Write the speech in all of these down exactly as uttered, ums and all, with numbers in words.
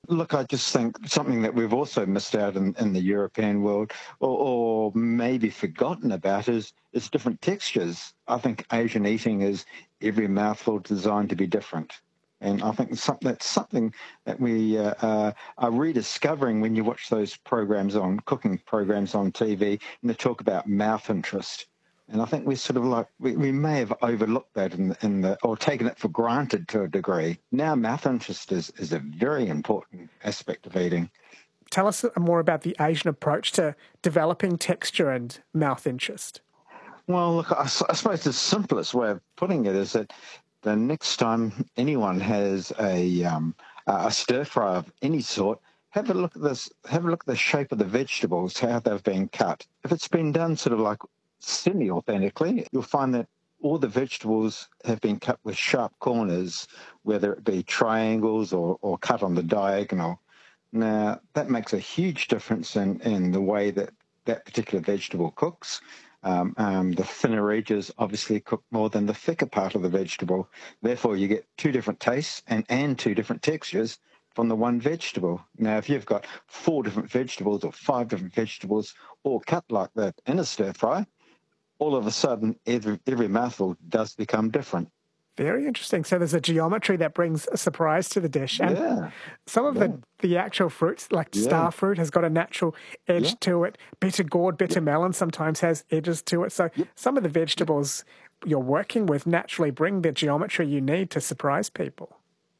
Look, I just think something that we've also missed out in, in the European world, or, or maybe forgotten about, is is different textures. I think Asian eating is every mouthful designed to be different, and I think some, that's something that we uh, uh, are rediscovering when you watch those programs on cooking programs on T V, and they talk about mouth interest. And I think we sort of like, we, we may have overlooked that in the, in the, or taken it for granted to a degree. Now, mouth interest is, is a very important aspect of eating. Tell us more about the Asian approach to developing texture and mouth interest. Well, look, I, I suppose the simplest way of putting it is that the next time anyone has a, um, a stir fry of any sort, have a look at this, have a look at the shape of the vegetables, how they've been cut. If it's been done sort of like semi-authentically, you'll find that all the vegetables have been cut with sharp corners, whether it be triangles or, or cut on the diagonal. Now, that makes a huge difference in, in the way that that particular vegetable cooks. Um, um, the thinner edges obviously cook more than the thicker part of the vegetable. Therefore, you get two different tastes and, and two different textures from the one vegetable. Now, if you've got four different vegetables or five different vegetables all cut like that in a stir fry, all of a sudden, every, every mouthful does become different. Very interesting. So there's a geometry that brings a surprise to the dish. And yeah. some of yeah. the, the actual fruits, like yeah. star fruit, has got a natural edge yeah. to it. Bitter gourd, bitter yeah. melon sometimes has edges to it. So yeah. some of the vegetables you're working with naturally bring the geometry you need to surprise people.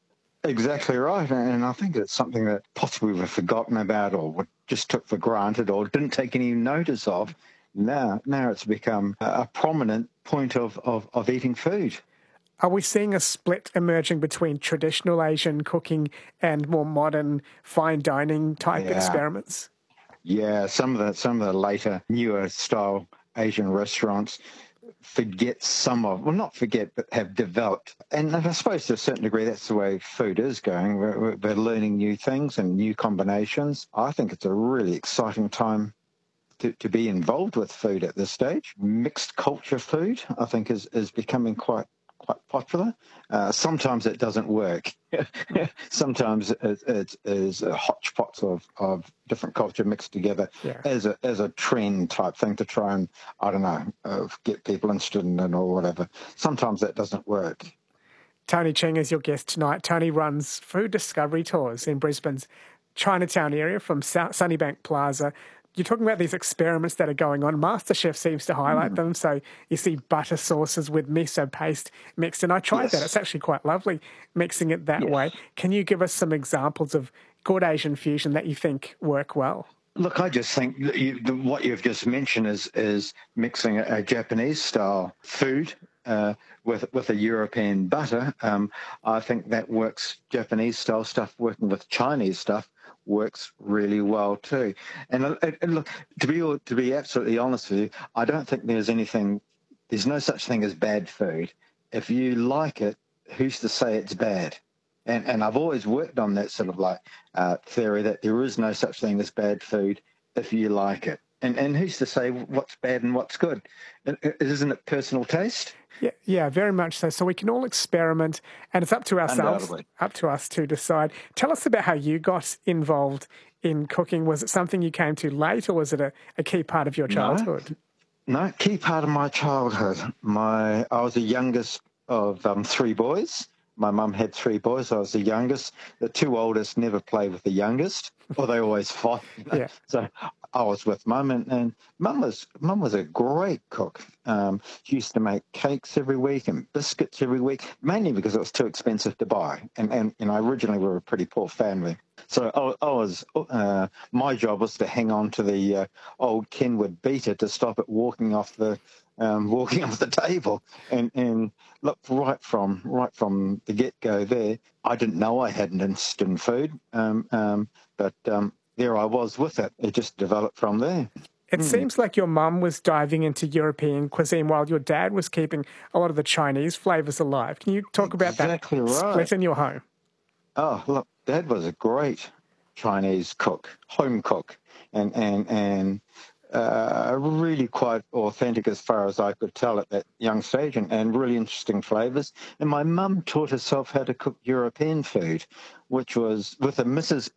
Exactly right. And I think it's something that possibly we've forgotten about or just took for granted or didn't take any notice of. Now, now it's become a prominent point of, of, of eating food. Are we seeing a split emerging between traditional Asian cooking and more modern fine dining type yeah. experiments? Yeah, some of the some of the later, newer style Asian restaurants forget some of, well, not forget, but have developed. And I suppose to a certain degree, that's the way food is going. We're, we're learning new things and new combinations. I think it's a really exciting time to, to be involved with food at this stage. Mixed culture food, I think, is, is becoming quite quite popular. Uh, sometimes it doesn't work. Sometimes it, it is a hodgepodge of, of different culture mixed together yeah. as a as a trend type thing to try and, I don't know, uh, get people interested in it or whatever. Sometimes that doesn't work. Tony Ching is your guest tonight. Tony runs food discovery tours in Brisbane's Chinatown area from Sunnybank Plaza. You're talking about these experiments that are going on. MasterChef seems to highlight mm. them. So you see butter sauces with miso paste mixed. And I tried yes. that. It's actually quite lovely mixing it that yes. way. Can you give us some examples of good Asian fusion that you think work well? Look, I just think you, what you've just mentioned is is mixing a, a Japanese-style food uh, with with a European butter. Um, I think that works. Japanese-style stuff working with Chinese stuff works really well too. And, and look, to be to be absolutely honest with you, I don't think there's anything. There's no such thing as bad food. If you like it, who's to say it's bad? And and I've always worked on that sort of like uh, theory that there is no such thing as bad food if you like it. And and who's to say what's bad and what's good? Isn't it personal taste? Yeah, yeah, very much so. So we can all experiment, and it's up to ourselves, up to us to decide. Tell us about how you got involved in cooking. Was it something you came to late, or was it a, a key part of your childhood? No, no, key part of my childhood. My I was the youngest of um, three boys. My mum had three boys. I was the youngest. The two oldest never played with the youngest, or they always fought. You know? Yeah. So I was with mum, and, and mum was mum was a great cook. Um, she used to make cakes every week and biscuits every week, mainly because it was too expensive to buy. And and you know, originally we were a pretty poor family, so I, I was uh, my job was to hang on to the uh, old Kenwood beater to stop it walking off the. Um, walking off the table, and and look, right from right from the get go there, I didn't know I had an interest in food, um, um, but um, there I was with it. It just developed from there. It mm. seems like your mum was diving into European cuisine while your dad was keeping a lot of the Chinese flavours alive. Can you talk about exactly that right. split in your home? Oh, look, Dad was a great Chinese cook, home cook, and and and. Uh, really quite authentic as far as I could tell at that young stage, and, and really interesting flavours. And my mum taught herself how to cook European food, which was with a Missus